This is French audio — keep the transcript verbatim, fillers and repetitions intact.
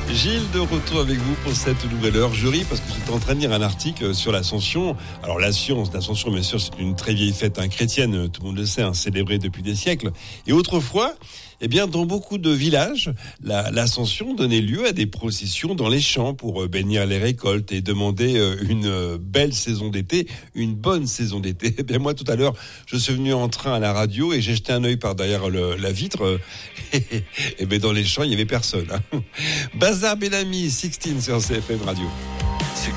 Gilles, de retour avec vous pour cette nouvelle heure. Je ris parce que j'étais en train de lire un article sur l'Ascension. Alors la science, l'Ascension, bien sûr, c'est une très vieille fête hein, chrétienne, tout le monde le sait, hein, célébrée depuis des siècles. Et autrefois, eh bien, dans beaucoup de villages, la, l'Ascension donnait lieu à des processions dans les champs pour bénir les récoltes et demander une belle saison d'été, une bonne saison d'été. Eh bien, moi, tout à l'heure, je suis venu en train à la radio et j'ai jeté un œil par derrière le, la vitre. Et, et bien, dans les champs, il n'y avait personne. Hein. Bazar Bellamy, sixteen sur C F M Radio.